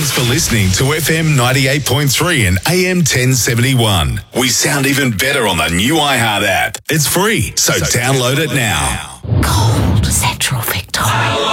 Thanks for listening to FM 98.3 and AM 1071. We sound even better on the new iHeart app. It's free, so download it now. Cold Central Victoria.